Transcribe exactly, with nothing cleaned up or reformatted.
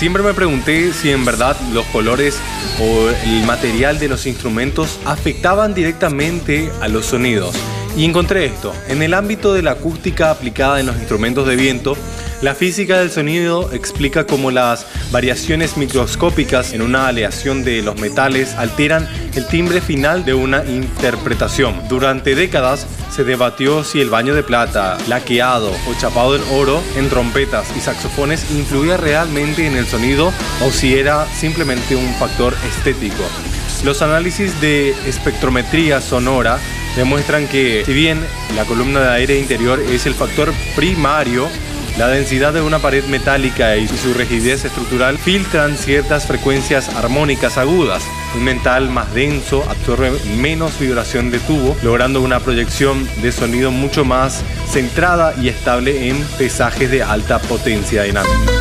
Siempre me pregunté si en verdad los colores o el material de los instrumentos afectaban directamente a los sonidos. Y encontré esto. En el ámbito de la acústica aplicada en los instrumentos de viento, la física del sonido explica cómo las variaciones microscópicas en una aleación de los metales alteran el timbre final de una interpretación. Durante décadas se debatió si el baño de plata, laqueado o chapado en oro en trompetas y saxofones influía realmente en el sonido o si era simplemente un factor estético. Los análisis de espectrometría sonora demuestran que, si bien la columna de aire interior es el factor primario, la densidad de una pared metálica y su rigidez estructural filtran ciertas frecuencias armónicas agudas. Un metal más denso absorbe menos vibración de tubo, logrando una proyección de sonido mucho más centrada y estable en pesajes de alta potencia dinámica.